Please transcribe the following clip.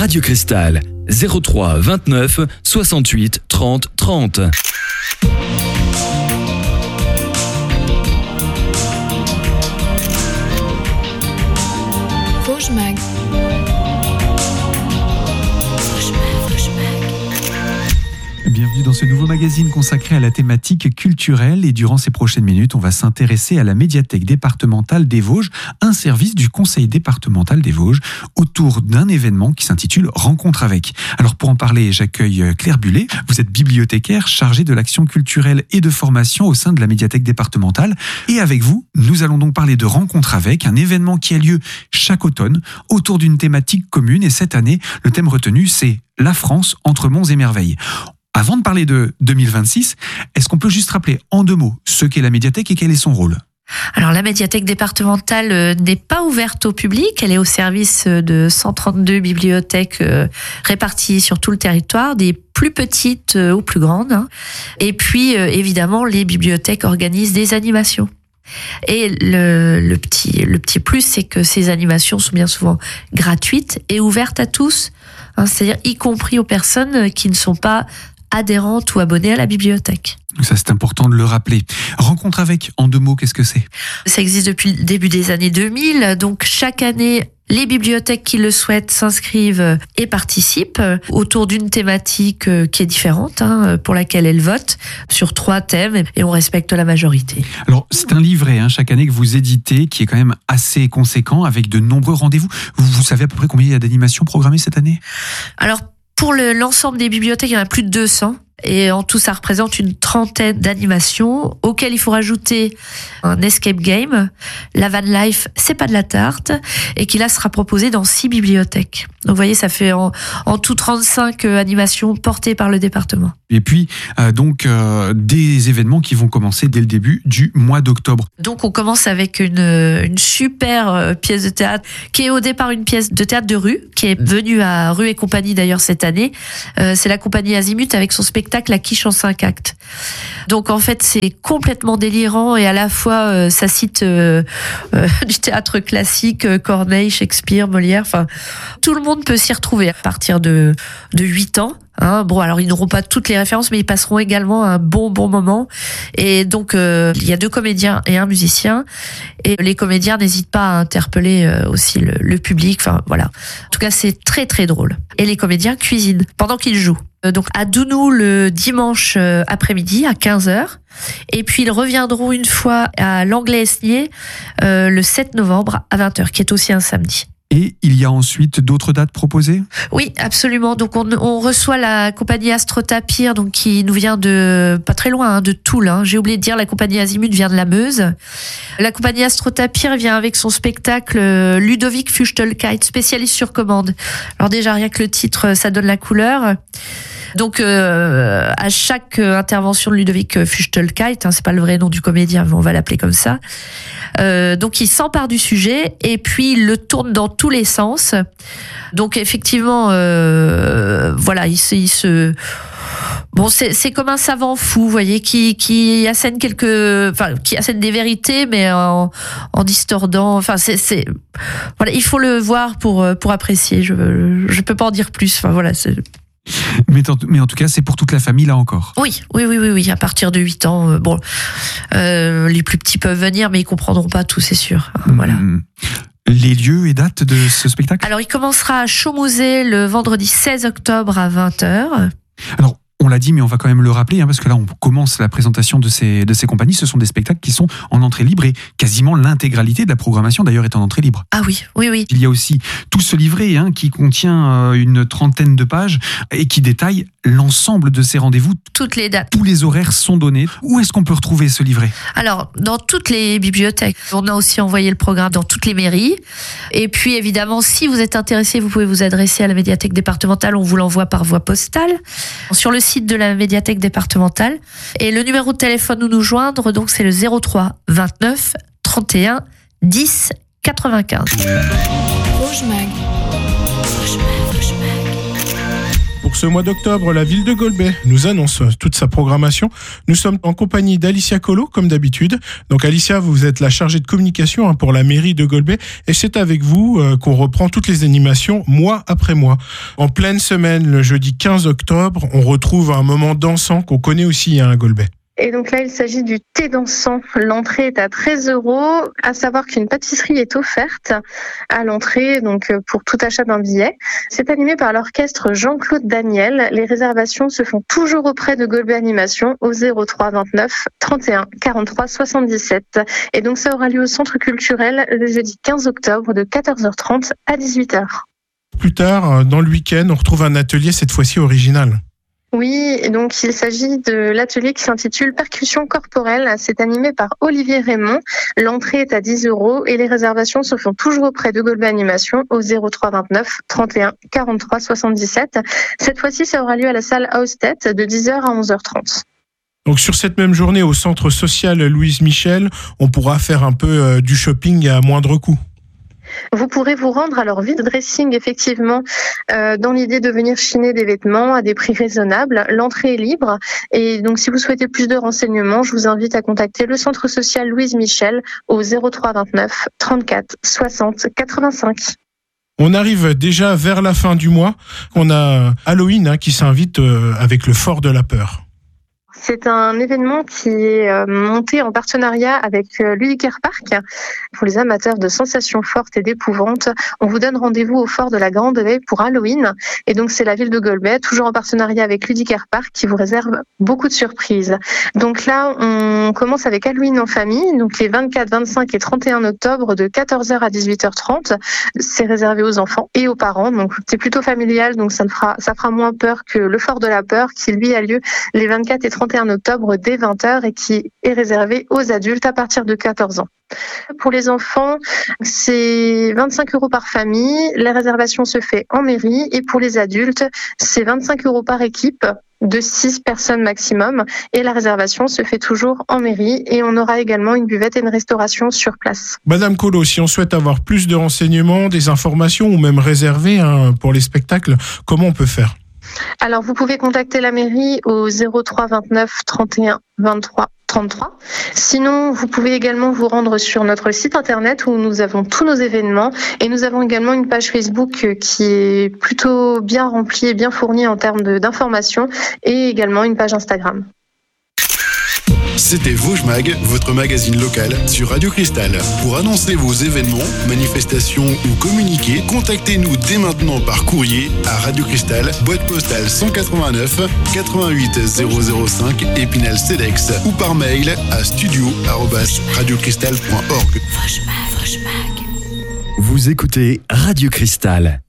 Radio Cristal, 03 29 68 30 30. Vosges Mag. Bienvenue dans ce nouveau magazine consacré à la thématique culturelle et durant ces prochaines minutes, on va s'intéresser à la médiathèque départementale des Vosges, un service du conseil départemental des Vosges autour d'un événement qui s'intitule Rencontre avec. Alors pour en parler, j'accueille Claire Bullet. Vous êtes bibliothécaire chargée de l'action culturelle et de formation au sein de la médiathèque départementale. Et avec vous, nous allons donc parler de Rencontre avec, un événement qui a lieu chaque automne autour d'une thématique commune. Et cette année, le thème retenu, c'est la France entre monts et merveilles. Avant de parler de 2026, est-ce qu'on peut juste rappeler en 2 mots ce qu'est la médiathèque et quel est son rôle ? Alors la médiathèque départementale n'est pas ouverte au public, elle est au service de 132 bibliothèques réparties sur tout le territoire, des plus petites aux plus grandes. Et puis évidemment les bibliothèques organisent des animations. Et le petit plus, c'est que ces animations sont bien souvent gratuites et ouvertes à tous, c'est-à-dire y compris aux personnes qui ne sont pas adhérentes ou abonnées à la bibliothèque. Ça, c'est important de le rappeler. Rencontre avec, en 2 mots, qu'est-ce que c'est ? Ça existe depuis le début des années 2000. Donc, chaque année, les bibliothèques qui le souhaitent s'inscrivent et participent autour d'une thématique qui est différente, pour laquelle elles votent, sur 3 thèmes, et on respecte la majorité. Alors, c'est un livret, chaque année que vous éditez, qui est quand même assez conséquent, avec de nombreux rendez-vous. Vous savez à peu près combien il y a d'animations programmées cette année ? Alors, pour l'ensemble des bibliothèques, il y en a plus de 200. Et en tout, ça représente une 30aine d'animations auxquelles il faut rajouter un escape game. La van life, c'est pas de la tarte, et qui là sera proposé dans 6 bibliothèques. Donc vous voyez, ça fait en tout 35 animations portées par le département. Et puis des événements qui vont commencer dès le début du mois d'octobre. Donc on commence avec une super pièce de théâtre qui est au départ une pièce de théâtre de rue, qui est venue à Rue et Compagnie d'ailleurs cette année. C'est la compagnie Azimut avec son spectacle La Quiche en 5 actes. Donc en fait c'est complètement délirant et à la fois ça cite du théâtre classique, Corneille, Shakespeare, Molière, enfin tout le monde peut s'y retrouver à partir de 8 ans. Bon, alors ils n'auront pas toutes les références, mais ils passeront également un bon moment. Et donc il y a 2 comédiens et un musicien. Et les comédiens n'hésitent pas à interpeller aussi le public. Enfin voilà. En tout cas, c'est très très drôle. Et les comédiens cuisinent pendant qu'ils jouent. Donc à Dounou le dimanche après-midi à 15h. Et puis ils reviendront une fois à l'Anglais-Esnier le 7 novembre à 20h, qui est aussi un samedi. Et il y a ensuite d'autres dates proposées ? Oui, absolument. Donc on reçoit la compagnie Astrotapir, donc qui nous vient de pas très loin, de Toul. J'ai oublié de dire, la compagnie Azimut vient de la Meuse. La compagnie Astrotapir vient avec son spectacle Ludovic Fuchtelkeit, spécialiste sur commande. Alors déjà rien que le titre, ça donne la couleur. Donc à chaque intervention de Ludovic Fuchtelkeit, c'est pas le vrai nom du comédien, mais on va l'appeler comme ça. Donc il s'empare du sujet et puis il le tourne dans tous les sens. Donc effectivement, voilà, il se bon, c'est comme un savant fou, vous voyez, qui assène qui assène des vérités, mais en distordant. Enfin, c'est voilà, il faut le voir pour apprécier. Je peux pas en dire plus. Enfin voilà, c'est. Mais en tout cas, c'est pour toute la famille, là encore. Oui. À partir de 8 ans, les plus petits peuvent venir, mais ils comprendront pas tout, c'est sûr. Voilà. Les lieux et dates de ce spectacle ? Alors, il commencera à Chaumouzet le vendredi 16 octobre à 20h. Alors, on l'a dit, mais on va quand même le rappeler, parce que là, on commence la présentation de ces compagnies. Ce sont des spectacles qui sont en entrée libre et quasiment l'intégralité de la programmation, d'ailleurs, est en entrée libre. Ah oui. Il y a aussi tout ce livret qui contient une 30aine de pages et qui détaille l'ensemble de ces rendez-vous. Toutes les dates. Tous les horaires sont donnés. Où est-ce qu'on peut retrouver ce livret ? Alors, dans toutes les bibliothèques. On a aussi envoyé le programme dans toutes les mairies. Et puis, évidemment, si vous êtes intéressé, vous pouvez vous adresser à la médiathèque départementale. On vous l'envoie par voie postale. Sur le site de la médiathèque départementale. Et le numéro de téléphone où nous joindre, donc, c'est le 03 29 31 10 95. Vosges Mag. Pour ce mois d'octobre, la ville de Golbey nous annonce toute sa programmation. Nous sommes en compagnie d'Alicia Collot, comme d'habitude. Donc Alicia, vous êtes la chargée de communication pour la mairie de Golbey et c'est avec vous qu'on reprend toutes les animations mois après mois. En pleine semaine, le jeudi 15 octobre, on retrouve un moment dansant qu'on connaît aussi à Golbey. Et donc là, il s'agit du thé dansant. L'entrée est à 13 €. À savoir qu'une pâtisserie est offerte à l'entrée, donc pour tout achat d'un billet. C'est animé par l'orchestre Jean-Claude Daniel. Les réservations se font toujours auprès de Golbey Animation au 03 29 31 43 77. Et donc ça aura lieu au Centre culturel le jeudi 15 octobre de 14h30 à 18h. Plus tard, dans le week-end, on retrouve un atelier, cette fois-ci original. Oui, et donc il s'agit de l'atelier qui s'intitule Percussion corporelle. C'est animé par Olivier Raymond. L'entrée est à 10 € et les réservations se font toujours auprès de Golbey Animation au 03 29 31 43 77. Cette fois-ci, ça aura lieu à la salle Austet de 10h à 11h30. Donc sur cette même journée, au centre social Louise Michel, on pourra faire un peu du shopping à moindre coût. Vous pourrez vous rendre à leur vide dressing, effectivement, dans l'idée de venir chiner des vêtements à des prix raisonnables. L'entrée est libre. Et donc, si vous souhaitez plus de renseignements, je vous invite à contacter le centre social Louise Michel au 03 29 34 60 85. On arrive déjà vers la fin du mois. On a Halloween qui s'invite avec le Fort de la Peur. C'est un événement qui est monté en partenariat avec l'Udiker Park. Pour les amateurs de sensations fortes et d'épouvante, on vous donne rendez-vous au Fort de la Grande Haie pour Halloween. Et donc, c'est la ville de Golbey, toujours en partenariat avec l'Udiker Park, qui vous réserve beaucoup de surprises. Donc là, on commence avec Halloween en famille, donc les 24, 25 et 31 octobre de 14h à 18h30. C'est réservé aux enfants et aux parents. Donc, c'est plutôt familial, donc ça fera moins peur que le Fort de la Peur, qui lui a lieu les 24 et 31 octobre dès 20h et qui est réservé aux adultes à partir de 14 ans. Pour les enfants, c'est 25 € par famille. La réservation se fait en mairie et pour les adultes, c'est 25 € par équipe de 6 personnes maximum et la réservation se fait toujours en mairie et on aura également une buvette et une restauration sur place. Madame Collot, si on souhaite avoir plus de renseignements, des informations ou même réserver pour les spectacles, comment on peut faire ? Alors, vous pouvez contacter la mairie au 03 29 31 23 33. Sinon, vous pouvez également vous rendre sur notre site internet où nous avons tous nos événements et nous avons également une page Facebook qui est plutôt bien remplie et bien fournie en termes d'informations et également une page Instagram. C'était Vosges Mag, votre magazine local sur Radio Cristal. Pour annoncer vos événements, manifestations ou communiquer, contactez-nous dès maintenant par courrier à Radio Cristal, boîte postale 189 88 005 Épinal-Cedex ou par mail à studio@radiocristal.org. Vous écoutez Radio Cristal.